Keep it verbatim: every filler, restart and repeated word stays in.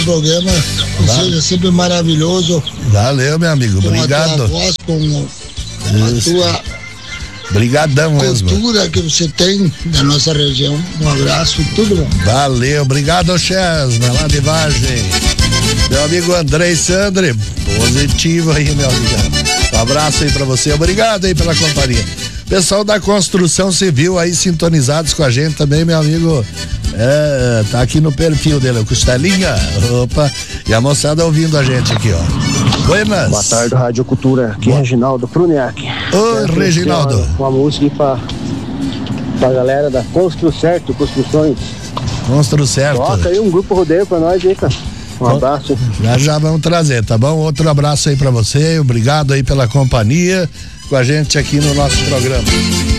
programa, que seja sempre maravilhoso. Valeu, meu amigo, com obrigado. A tua voz, com a tua Brigadão mesmo. cultura que você tem da nossa região. Um abraço, tudo bom. Valeu, obrigado, Chesna, lá de Vargem. Meu amigo Andrei Sandri, positivo aí, meu amigo. Um abraço aí pra você, obrigado aí pela companhia. Pessoal da construção civil aí sintonizados com a gente também, meu amigo. É, tá aqui no perfil dele, o Costelinha. Opa, e a moçada ouvindo a gente aqui, ó. Buenas. Boa tarde, Rádio Cultura. Aqui é Reginaldo Pruniac. Ô, Reginaldo. Uma, uma música aí pra, pra galera da Constru Certo, Construções. Constru Certo. Toca aí um grupo rodeio pra nós aí, cara. Um abraço. Já já vamos trazer, tá bom? Outro abraço aí pra você, obrigado aí pela companhia com a gente aqui no nosso programa.